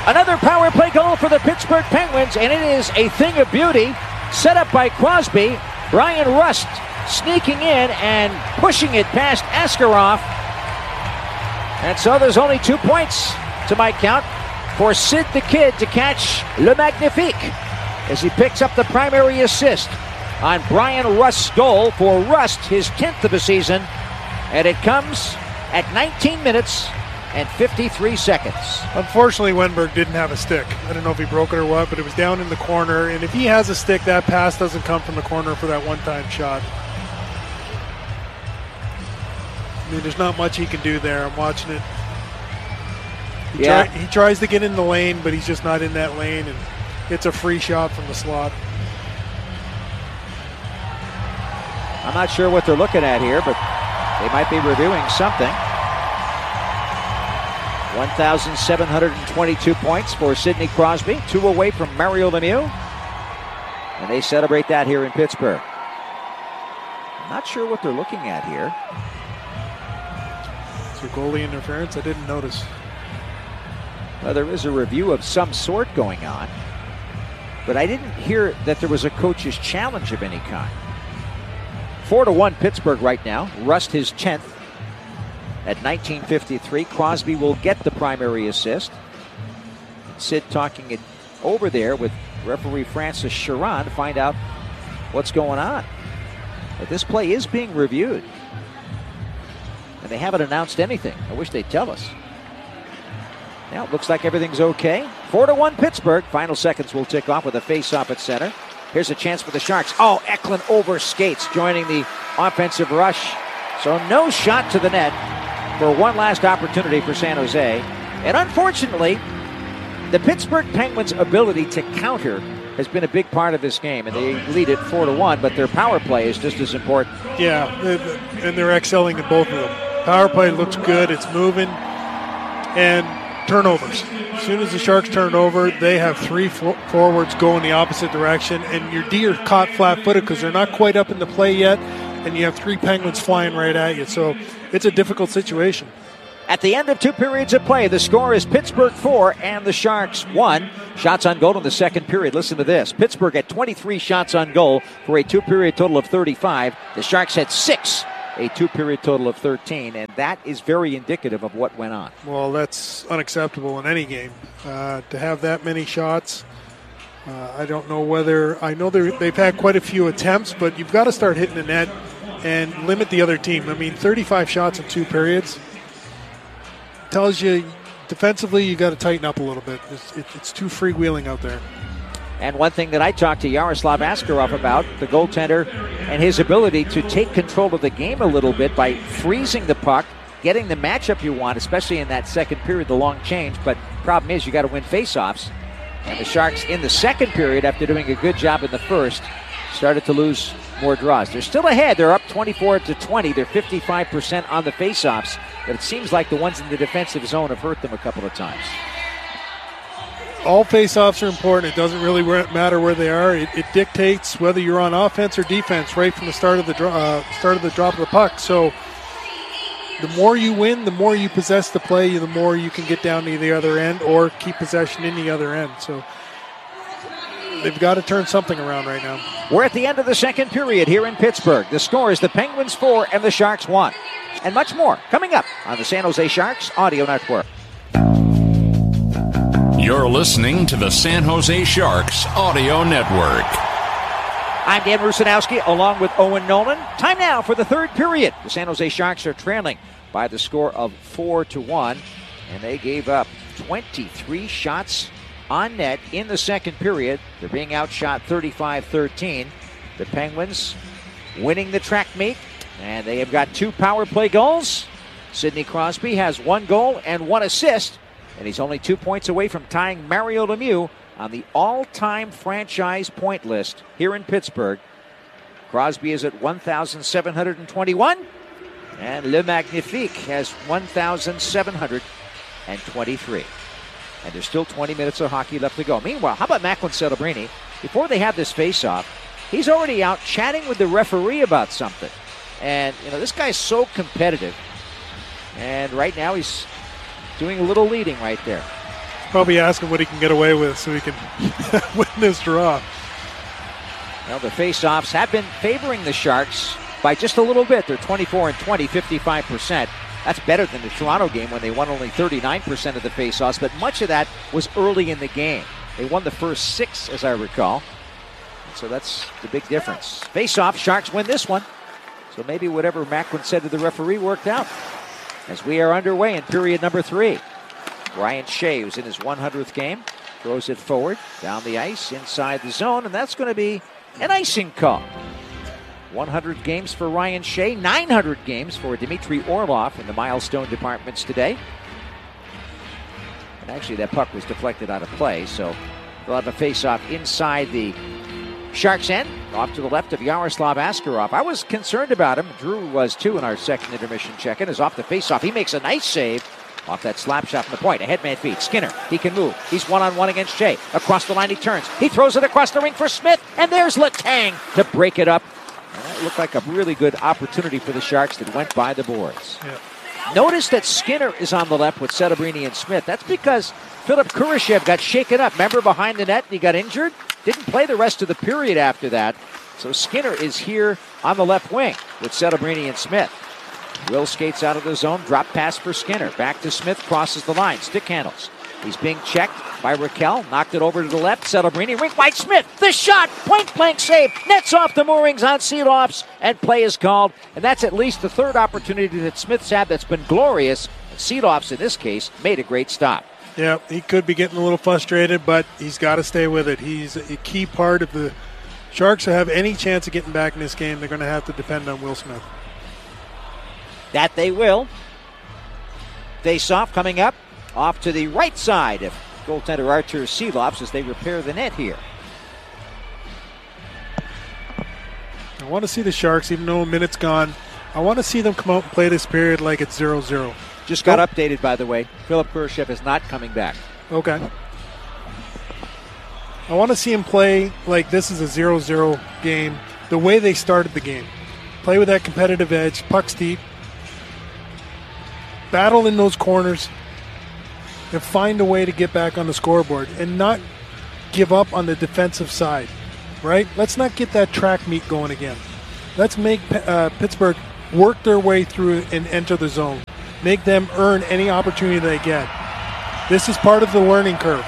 Another power play goal for the Pittsburgh Penguins, and it is a thing of beauty. Set up by Crosby. Bryan Rust sneaking in and pushing it past Askarov. And so there's only 2 points, to my count, for Sid the Kid to catch Le Magnifique as he picks up the primary assist on Bryan Rust's goal for Rust, his 10th of the season. And it comes at 19 minutes and 53 seconds. Unfortunately, Wenberg didn't have a stick. I don't know if he broke it or what, but it was down in the corner. And if he has a stick, that pass doesn't come from the corner for that one-time shot. I mean, there's not much he can do there. I'm watching it. He tries to get in the lane, but he's just not in that lane, and it's a free shot from the slot. I'm not sure what they're looking at here, but they might be reviewing something. 1,722 points for Sidney Crosby, 2 away from Mario Lemieux. And they celebrate that here in Pittsburgh. I'm not sure what they're looking at here. Is there goalie interference? I didn't notice. Well, there is a review of some sort going on, but I didn't hear that there was a coach's challenge of any kind. 4-1 Pittsburgh right now. Rust his 10th at 19:53. Crosby will get the primary assist. Sid talking it over there with referee Francis Chiron to find out what's going on. But this play is being reviewed, and they haven't announced anything. I wish they'd tell us. Now it looks like everything's okay. 4-1 Pittsburgh. Final seconds will tick off with a face-off at center. Here's a chance for the Sharks. Oh, Eklund over skates, joining the offensive rush. So no shot to the net for one last opportunity for San Jose. And unfortunately, the Pittsburgh Penguins' ability to counter has been a big part of this game, and they lead it 4-1, but their power play is just as important. Yeah, and they're excelling in both of them. Power play looks good, it's moving, and turnovers. As soon as the Sharks turn over, they have 3 forwards go in the opposite direction, and your D are caught flat-footed because they're not quite up in the play yet, and you have 3 Penguins flying right at you. So it's a difficult situation. At the end of 2 periods of play, the score is Pittsburgh 4 and the Sharks 1. Shots on goal in the second period. Listen to this. Pittsburgh had 23 shots on goal for a 2-period total of 35. The Sharks had 6. A 2-period total of 13, and that is very indicative of what went on. Well, that's unacceptable in any game. To have that many shots, I don't know whether... I know they've had quite a few attempts, but you've got to start hitting the net and limit the other team. I mean, 35 shots in 2 periods tells you defensively you got to tighten up a little bit. It's too freewheeling out there. And one thing that I talked to Yaroslav Askarov about, the goaltender, and his ability to take control of the game a little bit by freezing the puck, getting the matchup you want, especially in that second period, the long change. But problem is you got to win faceoffs. And the Sharks in the second period, after doing a good job in the first, started to lose more draws. They're still ahead. They're up 24-20. They're 55% on the faceoffs. But it seems like the ones in the defensive zone have hurt them a couple of times. All faceoffs are important. It doesn't really matter where they are. It dictates whether you're on offense or defense right from the start of the drop of the puck. So the more you win, the more you possess the play, the more you can get down to the other end or keep possession in the other end. So they've got to turn something around right now. We're at the end of the second period here in Pittsburgh. The score is the Penguins 4 and the Sharks 1. And much more coming up on the San Jose Sharks Audio Network. You're listening to the San Jose Sharks Audio Network. I'm Dan Rusanowski along with Owen Nolan. Time now for the third period. The San Jose Sharks are trailing by the score of 4-1, and they gave up 23 shots on net in the second period. They're being outshot 35-13. The Penguins winning the track meet, and they have got 2 power play goals. Sidney Crosby has 1 goal and 1 assist. And he's only 2 points away from tying Mario Lemieux on the all-time franchise point list here in Pittsburgh. Crosby is at 1,721, and Le Magnifique has 1,723. And there's still 20 minutes of hockey left to go. Meanwhile, how about Macklin Celebrini? Before they have this face-off, he's already out chatting with the referee about something. And, this guy's so competitive. And right now he's doing a little leading right there. Probably asking what he can get away with so he can win this draw. Well, the faceoffs have been favoring the Sharks by just a little bit. They're 24-20, 55%. That's better than the Toronto game when they won only 39% of the faceoffs, but much of that was early in the game. They won the first 6, as I recall. So that's the big difference. Faceoff, Sharks win this one. So maybe whatever Macklin said to the referee worked out. As we are underway in period number 3. Ryan Shea, who's in his 100th game, throws it forward, down the ice, inside the zone, and that's going to be an icing call. 100 games for Ryan Shea, 900 games for Dmitry Orlov in the milestone departments today. And actually that puck was deflected out of play, so they'll have a face-off inside the Sharks' end, off to the left of Yaroslav Askarov. I was concerned about him. Drew was too in our second intermission check-in. Is off the face-off. He makes a nice save off that slap shot from the point. A headman feed. Skinner, he can move. He's one-on-one against Shea. Across the line he turns. He throws it across the ring for Smith, and there's Letang to break it up. And that looked like a really good opportunity for the Sharks that went by the boards. Yeah. Notice that Skinner is on the left with Setebrini and Smith. That's because Philip Kurashev got shaken up. Remember, behind the net, and he got injured? Didn't play the rest of the period after that. So Skinner is here on the left wing with Setebrini and Smith. Will skates out of the zone, drop pass for Skinner. Back to Smith, crosses the line, stick handles. He's being checked by Raquel, knocked it over to the left. Setebrini, rink wide, Smith, the shot, point blank save, nets off the moorings on Seeloffs, and play is called. And that's at least the third opportunity that Smith's had that's been glorious. And Seeloffs, in this case, made a great stop. Yeah, he could be getting a little frustrated, but he's got to stay with it. He's a key part of the Sharks to have any chance of getting back in this game. They're going to have to depend on Will Smith. That they will. Face-off coming up off to the right side of goaltender Artur Seeloffs as they repair the net here. I want to see the Sharks, even though a minute's gone, I want to see them come out and play this period like it's 0-0. Just got updated, by the way. Philip Kurashev is not coming back. Okay. I want to see him play like this is a 0-0 game, the way they started the game. Play with that competitive edge, pucks deep, battle in those corners, and find a way to get back on the scoreboard and not give up on the defensive side, right? Let's not get that track meet going again. Let's make Pittsburgh work their way through and enter the zone. Make them earn any opportunity they get. This is part of the learning curve.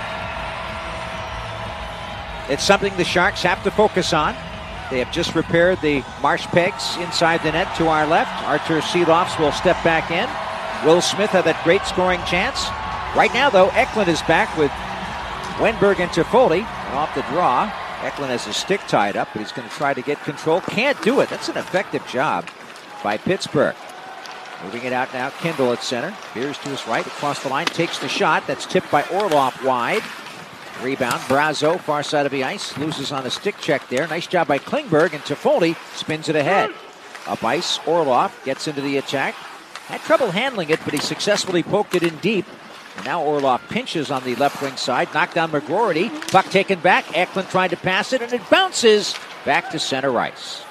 It's something the Sharks have to focus on. They have just repaired the marsh pegs inside the net to our left. Artur Seeloffs will step back in. Will Smith had that great scoring chance. Right now, though, Eklund is back with Wenberg and Toffoli. And off the draw, Eklund has his stick tied up, but he's going to try to get control. Can't do it. That's an effective job by Pittsburgh. Moving it out now, Kindle at center. Veers to his right, across the line, takes the shot. That's tipped by Orlov wide. Rebound, Brazo, far side of the ice. Loses on a stick check there. Nice job by Klingberg, and Toffoli spins it ahead. Up ice, Orlov gets into the attack. Had trouble handling it, but he successfully poked it in deep. And now Orlov pinches on the left wing side. Knocked down McGroarty. Puck taken back. Eklund tried to pass it, and it bounces back to center ice.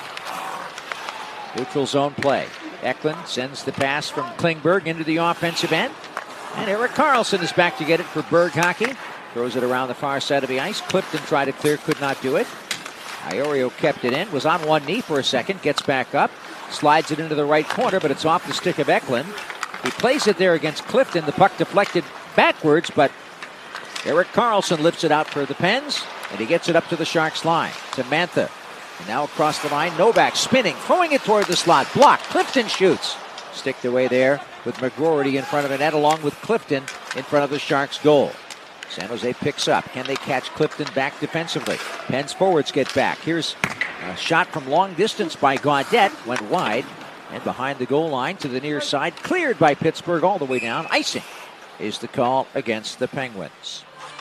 Neutral zone play. Eklund sends the pass from Klingberg into the offensive end. And Erik Karlsson is back to get it for Berg Hockey. Throws it around the far side of the ice. Clifton tried to clear, could not do it. Iorio kept it in, was on one knee for a second, gets back up, slides it into the right corner, but it's off the stick of Eklund. He plays it there against Clifton. The puck deflected backwards, but Erik Karlsson lifts it out for the Pens, and he gets it up to the Sharks line, to Mantha. And now across the line, Novak spinning, throwing it toward the slot. Block, Clifton shoots. Sticked away there with McGroarty in front of the net, along with Clifton in front of the Sharks' goal. San Jose picks up. Can they catch Clifton back defensively? Pens forwards get back. Here's a shot from long distance by Gaudette. Went wide and behind the goal line to the near side. Cleared by Pittsburgh all the way down. Icing is the call against the Penguins.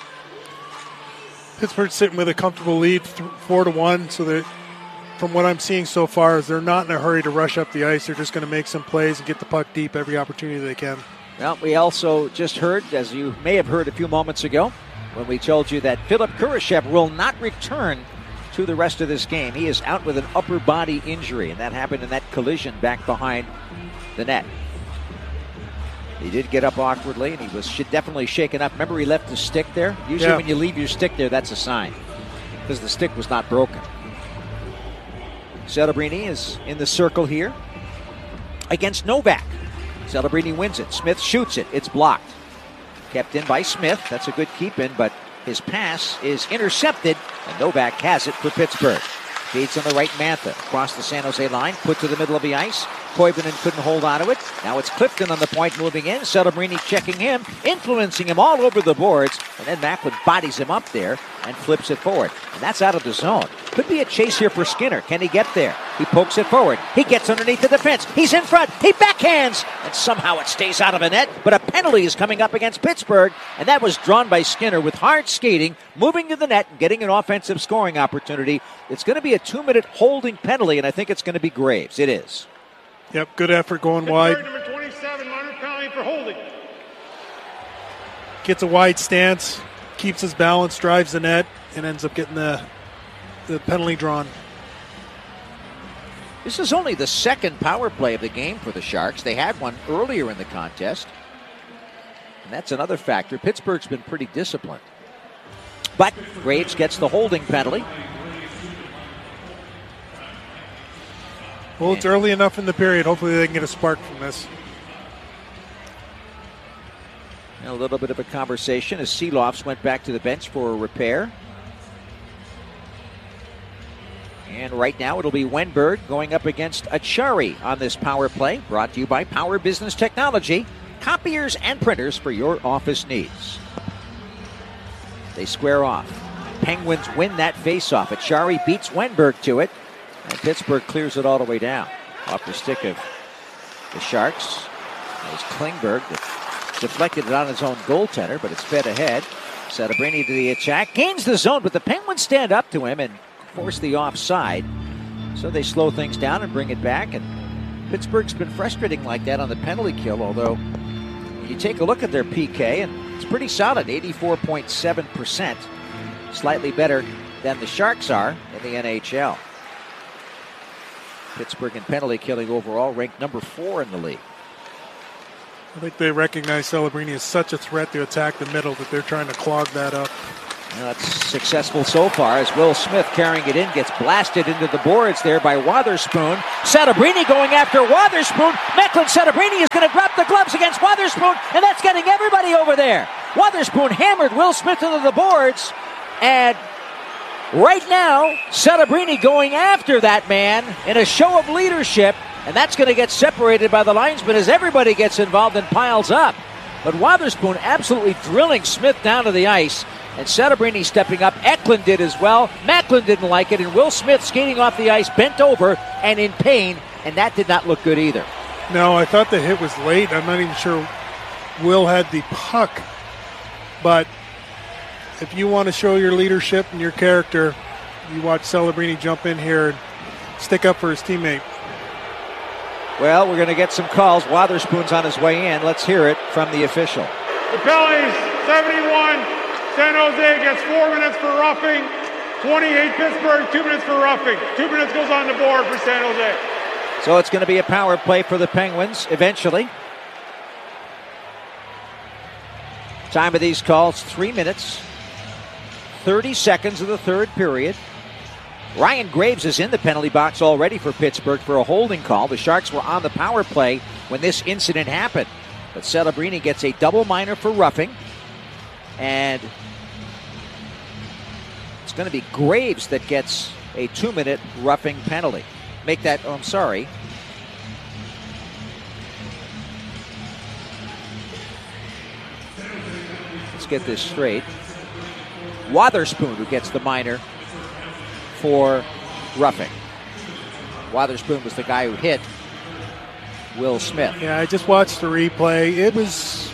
Pittsburgh sitting with a comfortable lead, 4-1. So that, from what I'm seeing so far, is they're not in a hurry to rush up the ice. They're just going to make some plays and get the puck deep every opportunity they can. Well, we also just heard, as you may have heard a few moments ago, when we told you that Philip Kurashev will not return to the rest of this game. He is out with an upper body injury, and that happened in that collision back behind the net. He did get up awkwardly, and he was definitely shaken up. Remember, he left his stick there? Usually when you leave your stick there, that's a sign, because the stick was not broken. Celebrini is in the circle here against Novak. Celebrini wins it. Smith shoots it. It's blocked. Kept in by Smith. That's a good keep in, but his pass is intercepted, and Novak has it for Pittsburgh. Feeds on the right, Mantha. Across the San Jose line, put to the middle of the ice. Koivunen couldn't hold on to it. Now it's Clifton on the point, moving in. Celebrini checking him, influencing him all over the boards. And then Macklin bodies him up there and flips it forward. And that's out of the zone. Could be a chase here for Skinner. Can he get there? He pokes it forward. He gets underneath the defense. He's in front. He backhands. And somehow it stays out of the net. But a penalty is coming up against Pittsburgh. And that was drawn by Skinner with hard skating, moving to the net and getting an offensive scoring opportunity. It's going to be a 2-minute holding penalty, and I think it's going to be Graves. It is. Yep, good effort going wide. Number 27, minor penalty for holding. Gets a wide stance, keeps his balance, drives the net, and ends up getting the penalty drawn. This is only the second power play of the game for the Sharks. They had one earlier in the contest. And that's another factor. Pittsburgh's been pretty disciplined. But Graves gets the holding penalty. Well, it's early enough in the period. Hopefully they can get a spark from this. And a little bit of a conversation as Seelofs went back to the bench for a repair. And right now it'll be Wenberg going up against Achari on this power play. Brought to you by Power Business Technology. Copiers and printers for your office needs. They square off. Penguins win that faceoff. Achari beats Wenberg to it. And Pittsburgh clears it all the way down. Off the stick of the Sharks. It was Klingberg that deflected it on his own goaltender, but it's fed ahead. Celebrini to the attack. Gains the zone, but the Penguins stand up to him and force the offside. So they slow things down and bring it back. And Pittsburgh's been frustrating like that on the penalty kill, although you take a look at their PK, and it's pretty solid, 84.7%. Slightly better than the Sharks are in the NHL. Pittsburgh in penalty killing overall, ranked number 4 in the league. I think they recognize Celebrini as such a threat to attack the middle that they're trying to clog that up. Well, that's successful so far as Will Smith carrying it in gets blasted into the boards there by Wotherspoon. Celebrini going after Wotherspoon. Macklin Celebrini is going to drop the gloves against Wotherspoon, and that's getting everybody over there. Wotherspoon hammered Will Smith into the boards, and right now, Celebrini going after that man in a show of leadership, and that's going to get separated by the linesman as everybody gets involved and piles up. But Wotherspoon absolutely drilling Smith down to the ice, and Celebrini stepping up. Eklund did as well. Macklin didn't like it, and Will Smith skating off the ice, bent over and in pain, and that did not look good either. No, I thought the hit was late. I'm not even sure Will had the puck, but if you want to show your leadership and your character, you watch Celebrini jump in here and stick up for his teammate. Well, we're going to get some calls. Wotherspoon's on his way in. Let's hear it from the official. The penalties, 71. San Jose gets 4 minutes for roughing. 28 Pittsburgh, 2 minutes for roughing. 2 minutes goes on the board for San Jose. So it's going to be a power play for the Penguins eventually. Time of these calls, 3 minutes, 30 seconds of the third period. Ryan Graves is in the penalty box already for Pittsburgh for a holding call. The Sharks were on the power play when this incident happened. But Celebrini gets a double minor for roughing. And it's going to be Graves that gets a 2-minute roughing penalty. Make that, oh, I'm sorry. Let's get this straight. Wotherspoon who gets the minor for roughing. Wotherspoon was the guy who hit Will Smith. Yeah, I just watched the replay. It was,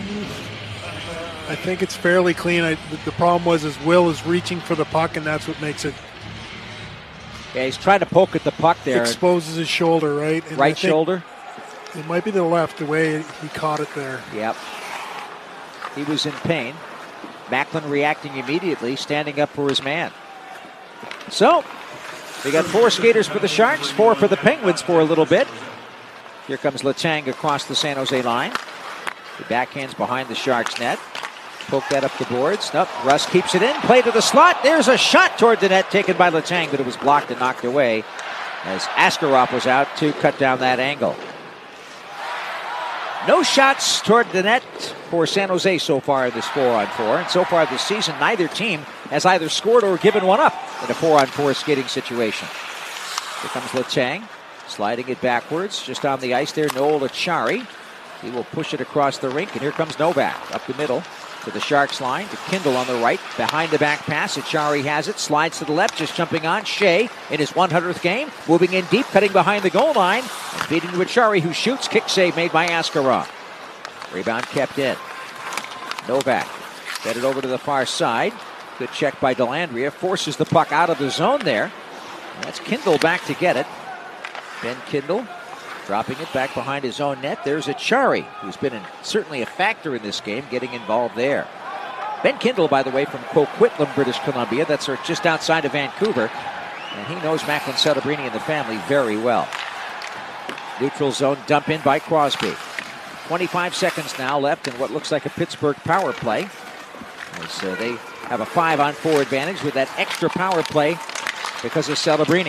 I think it's fairly clean. The problem was Will is reaching for the puck, and that's what makes it. Yeah, he's trying to poke at the puck there. Exposes his shoulder, right? And right shoulder? It might be the left, the way he caught it there. Yep. He was in pain. Macklin reacting immediately, standing up for his man. So, we got 4 skaters for the Sharks, 4 for the Penguins for a little bit. Here comes Letang across the San Jose line. The backhands behind the Sharks net. Poke that up the boards. Nope. Russ keeps it in. Play to the slot. There's a shot toward the net taken by Letang, but it was blocked and knocked away as Askarov was out to cut down that angle. No shots toward the net for San Jose so far in this 4-on-4. And so far this season, neither team has either scored or given one up in a 4-on-4 skating situation. Here comes Letang, sliding it backwards. Just on the ice there, Noel Acciari. He will push it across the rink, and here comes Novak up the middle to the Sharks line, to Kindle on the right. Behind the back pass, Acciari has it, slides to the left, just jumping on. Shea in his 100th game, moving in deep, cutting behind the goal line, and feeding to Acciari, who shoots. Kick save made by Askarov. Rebound kept in. Novak fed it over to the far side. Good check by Dellandrea, forces the puck out of the zone there. And that's Kindle back to get it. Ben Kindle dropping it back behind his own net. There's Acciari, who's been certainly a factor in this game, getting involved there. Ben Kindle, by the way, from Coquitlam, British Columbia. That's just outside of Vancouver. And he knows Macklin Celebrini and the family very well. Neutral zone dump in by Crosby. 25 seconds now left in what looks like a Pittsburgh power play. As they have a 5-on-4 advantage with that extra power play because of Celebrini.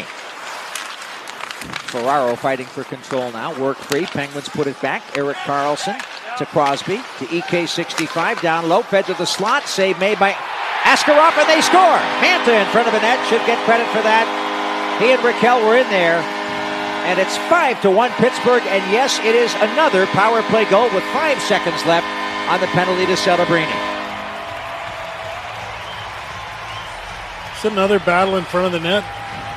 Ferraro fighting for control now. Work free. Penguins put it back. Erik Karlsson to Crosby to EK65. Down low. Fed to the slot. Save made by Askarov, and they score. Mantha in front of the net. Should get credit for that. He and Raquel were in there. And it's 5-1 Pittsburgh. And yes, it is another power play goal with 5 seconds left on the penalty to Celebrini. It's another battle in front of the net.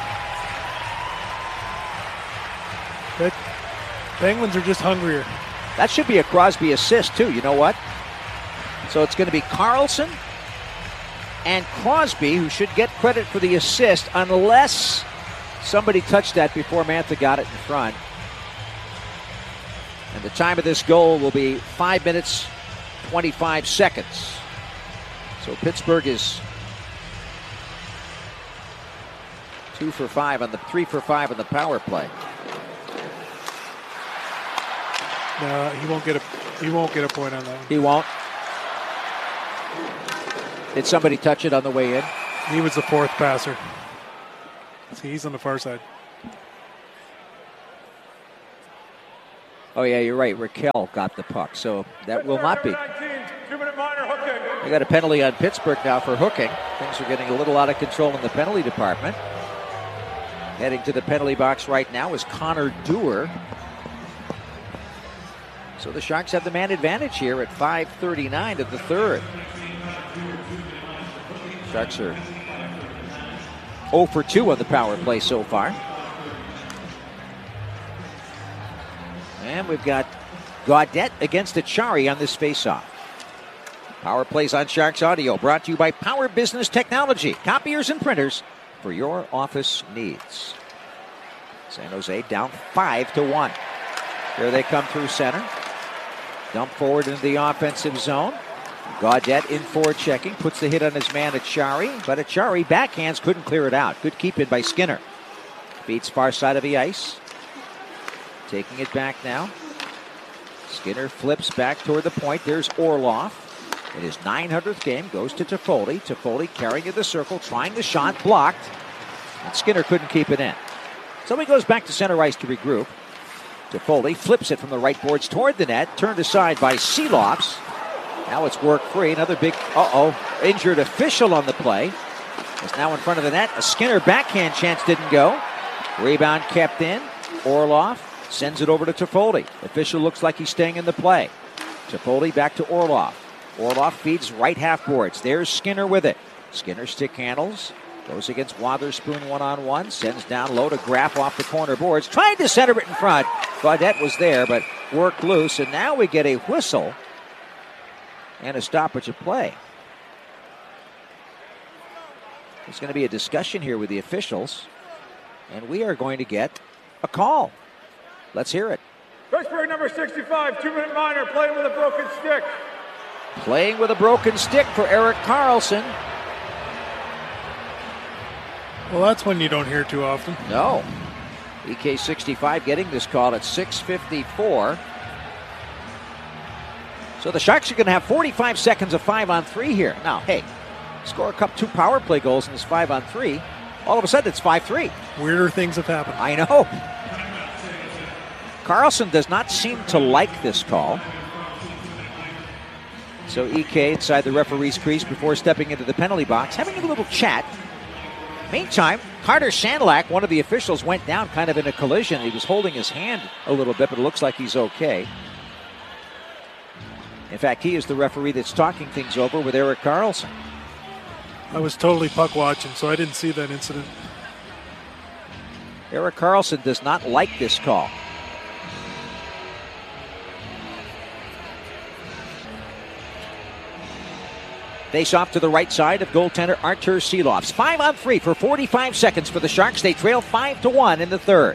The Penguins are just hungrier. That should be a Crosby assist, too. You know what? So it's going to be Karlsson and Crosby who should get credit for the assist unless somebody touched that before Mantha got it in front. And the time of this goal will be 5 minutes, 25 seconds. So Pittsburgh is 3 for 5 on the power play. No, he won't get a point on that. He won't. Did somebody touch it on the way in? He was the fourth passer. See, he's on the far side. Oh yeah, you're right. Raquel got the puck, so that will not be. 2-minute minor hooking. They got a penalty on Pittsburgh now for hooking. Things are getting a little out of control in the penalty department. Heading to the penalty box right now is Connor Dewar. So the Sharks have the man advantage here at 5:39 of the third. Sharks are 0 for 2 on the power play so far. And we've got Gaudette against Acciari on this faceoff. Power plays on Sharks Audio, brought to you by Power Business Technology. Copiers and printers for your office needs. San Jose down 5-1. Here they come through center. Dump forward into the offensive zone. Gaudette in forward checking. Puts the hit on his man Acciari. But Acciari backhands, couldn't clear it out. Good keep in by Skinner. Beats far side of the ice. Taking it back now. Skinner flips back toward the point. There's Orlov. In his 900th game, goes to Toffoli. Toffoli carrying in the circle, trying the shot, blocked. And Skinner couldn't keep it in. So he goes back to center ice to regroup. Toffoli flips it from the right boards toward the net. Turned aside by Seelops. Now it's work free. Another big, injured official on the play. Is now in front of the net. A Skinner backhand chance didn't go. Rebound kept in. Orlov sends it over to Toffoli. Official looks like he's staying in the play. Toffoli back to Orlov. Orlov feeds right half boards. There's Skinner with it. Skinner stick handles. Goes against Wotherspoon one-on-one. Sends down low to Graff off the corner boards. Trying to center it in front. Gaudette was there, but worked loose. And now we get a whistle and a stoppage of play. There's going to be a discussion here with the officials. And we are going to get a call. Let's hear it. Pittsburgh number 65, 2-minute minor, playing with a broken stick. Playing with a broken stick for Erik Karlsson. Well, that's one you don't hear too often. No. EK65 getting this call at 6:54. So the Sharks are going to have 45 seconds of 5-on-3 here. Now, hey, score a couple 2 power play goals in this 5-on-3. All of a sudden, it's 5-3. Weirder things have happened. I know. Carlson does not seem to like this call. So EK inside the referee's crease before stepping into the penalty box, having a little chat. Meantime, Carter Sandlak, one of the officials, went down kind of in a collision. He was holding his hand a little bit, but it looks like he's okay. In fact, he is the referee that's talking things over with Erik Karlsson. I was totally puck watching, so I didn't see that incident. Erik Karlsson does not like this call. Face off to the right side of goaltender Artur Silovs. 5-on-3 for 45 seconds for the Sharks. They trail 5-1 in the third.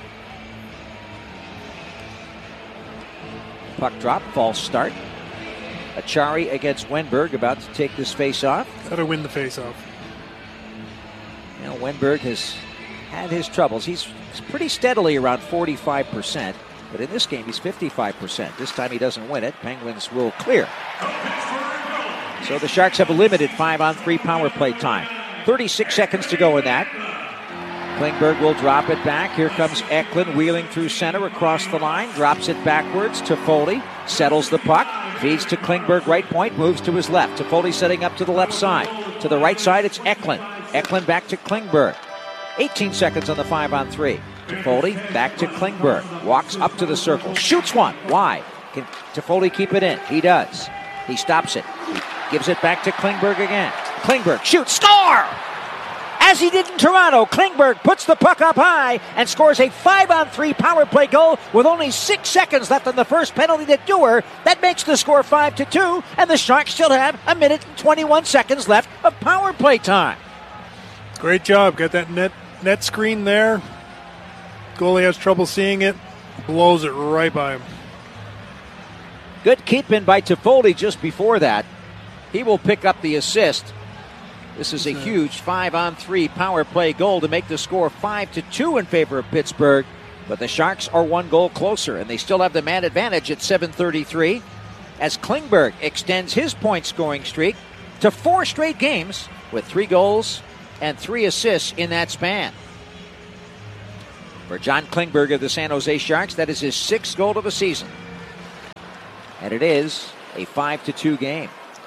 Puck drop, false start. Achari against Wenberg, about to take this face-off. Got to win the face-off. You know, Wenberg has had his troubles. He's pretty steadily around 45%, but in this game he's 55%. This time he doesn't win it. Penguins will clear. So the Sharks have a limited 5-on-3 power play time. 36 seconds to go in that. Klingberg will drop it back. Here comes Eklund wheeling through center across the line. Drops it backwards to Foley. Settles the puck. Feeds to Klingberg right point. Moves to his left. Toffoli setting up to the left side. To the right side, it's Eklund. Eklund back to Klingberg. 18 seconds on the 5-on-3. Toffoli back to Klingberg. Walks up to the circle. Shoots one. Why? Can Toffoli keep it in? He does. He stops it. He gives it back to Klingberg again. Klingberg shoots. Score! As he did in Toronto, Klingberg puts the puck up high and scores a 5-on-3 power play goal with only 6 seconds left on the first penalty to Dewar. That makes the score 5-2, and the Sharks still have 1 minute and 21 seconds left of power play time. Great job. Got that net screen there. Goalie has trouble seeing it. Blows it right by him. Good keep-in by Toffoli just before that. He will pick up the assist. This is a huge 5-on-3 power play goal to make the score 5-2 in favor of Pittsburgh. But the Sharks are 1 goal closer, and they still have the man advantage at 7:33 as Klingberg extends his point-scoring streak to 4 straight games with 3 goals and 3 assists in that span. For John Klingberg of the San Jose Sharks, that is his 6th goal of the season. And it is a 5-2 game.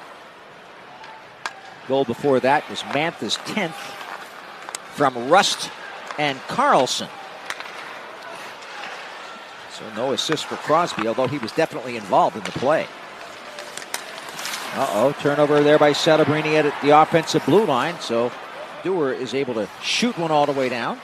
Goal before that was Mantha's 10th from Rust and Carlson. So no assist for Crosby, although he was definitely involved in the play. Turnover there by Celebrini at the offensive blue line. So Dewar is able to shoot one all the way down.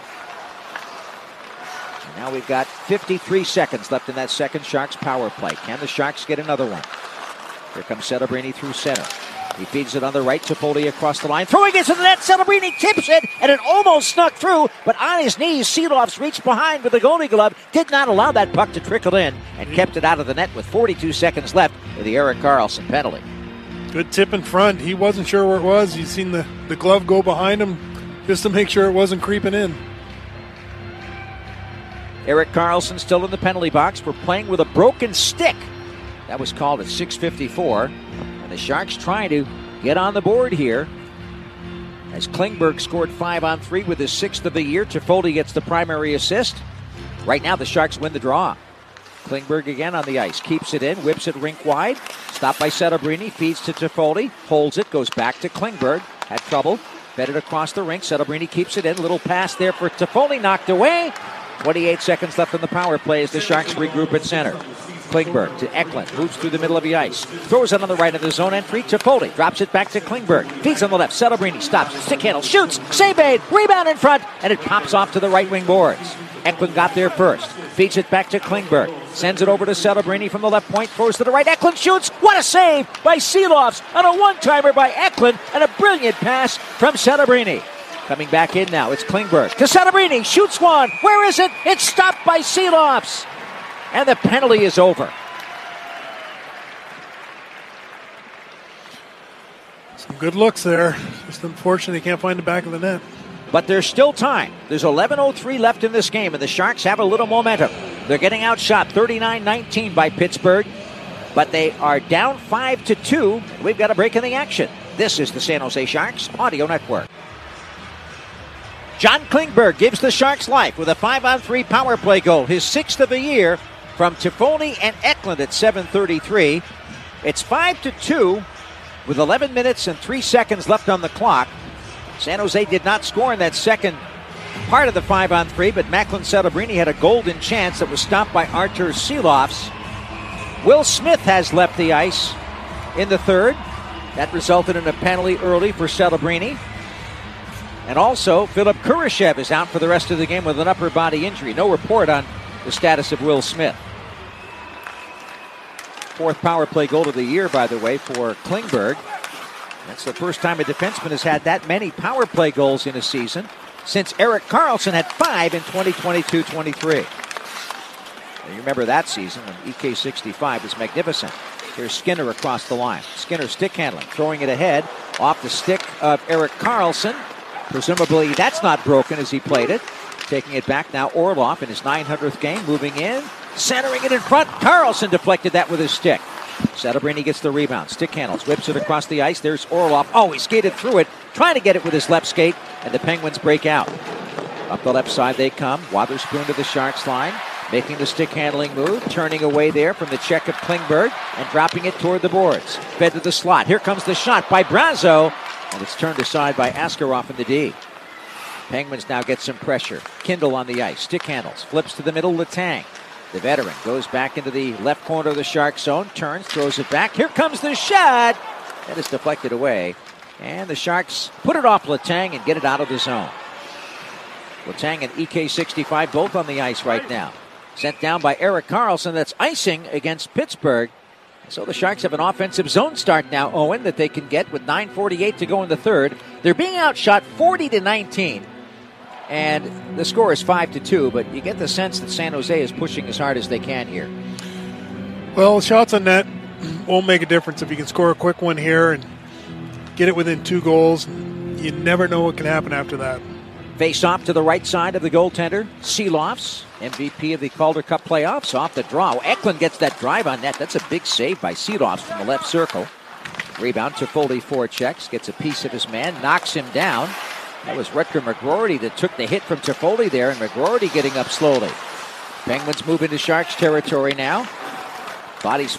And now we've got 53 seconds left in that second Sharks power play. Can the Sharks get another one? Here comes Celebrini through center. He feeds it on the right to Foley across the line. Throwing it to the net. Celebrini tips it, and it almost snuck through. But on his knees, Silovs reached behind with the goalie glove. Did not allow that puck to trickle in and kept it out of the net with 42 seconds left with the Erik Karlsson penalty. Good tip in front. He wasn't sure where it was. You've seen the glove go behind him just to make sure it wasn't creeping in. Erik Karlsson still in the penalty box for playing with a broken stick. That was called at 6:54. And the Sharks trying to get on the board here. As Klingberg scored 5-on-3 with his 6th of the year, Toffoli gets the primary assist. Right now the Sharks win the draw. Klingberg again on the ice. Keeps it in, whips it rink wide. Stopped by Celebrini, feeds to Toffoli. Holds it, goes back to Klingberg. Had trouble, fed it across the rink. Celebrini keeps it in. Little pass there for Toffoli, knocked away. 28 seconds left on the power play as the Sharks regroup at center. Klingberg to Eklund, moves through the middle of the ice. Throws it on the right of the zone entry. Toffoli drops it back to Klingberg. Feeds on the left. Celebrini stops. Stick handle. Shoots. Save made. Rebound in front. And it pops off to the right wing boards. Eklund got there first. Feeds it back to Klingberg. Sends it over to Celebrini from the left point. Throws to the right. Eklund shoots. What a save by Silovs on a one-timer by Eklund. And a brilliant pass from Celebrini. Coming back in now. It's Klingberg to Celebrini. Shoots one. Where is it? It's stopped by Silovs. And the penalty is over. Some good looks there. Just unfortunate they can't find the back of the net. But there's still time. There's 11:03 left in this game, and the Sharks have a little momentum. They're getting outshot 39-19 by Pittsburgh. but they are down 5-2. We've got a break in the action. This is the San Jose Sharks Audio Network. John Klingberg gives the Sharks life with a 5-on-3 power play goal, his 6th of the year from Toffoli and Eklund at 7:33. It's 5-2 with 11 minutes and 3 seconds left on the clock. San Jose did not score in that second part of the 5-on-3, but Macklin Celebrini had a golden chance that was stopped by Artur Silovs. Will Smith has left the ice in the third. That resulted in a penalty early for Celebrini. And also, Philip Kurashev is out for the rest of the game with an upper body injury. No report on the status of Will Smith. 4th power play goal of the year, by the way, for Klingberg. That's the first time a defenseman has had that many power play goals in a season since Erik Karlsson had 5 in 2022-23. You remember that season when EK65 was magnificent. Here's Skinner across the line. Skinner stick handling, throwing it ahead off the stick of Erik Karlsson. Presumably that's not broken as he played it. Taking it back now, Orlov in his 900th game, moving in, centering it in front. Karlsson deflected that with his stick. Celebrini gets the rebound, stick handles, whips it across the ice. There's Orlov. Oh, he skated through it, trying to get it with his left skate, and the Penguins break out. Up the left side they come. Wotherspoon to the Sharks line, making the stick handling move, turning away there from the check of Klingberg and dropping it toward the boards. Fed to the slot. Here comes the shot by Brazo. And it's turned aside by Askarov in the D. Penguins now get some pressure. Kindle on the ice. Stick handles. Flips to the middle. Letang. The veteran goes back into the left corner of the Shark zone. Turns. Throws it back. Here comes the shot. That is deflected away. And the Sharks put it off Letang and get it out of the zone. Letang and EK65 both on the ice right now. Sent down by Erik Karlsson. That's icing against Pittsburgh. So the Sharks have an offensive zone start now, Owen, that they can get with 9:48 to go in the third. They're being outshot 40-19, and the score is 5-2, but you get the sense that San Jose is pushing as hard as they can here. Well, shots on net won't make a difference if you can score a quick one here and get it within 2 goals. You never know what can happen after that. Face off to the right side of the goaltender, Silovs, MVP of the Calder Cup playoffs, off the draw. Eklund gets that drive on net. That's a big save by Silovs from the left circle. Rebound to Foley, forechecks, gets a piece of his man, knocks him down. That was Rutger McGroarty that took the hit from Toffoli there, and McGroarty getting up slowly. Penguins move into Sharks territory now. Bodies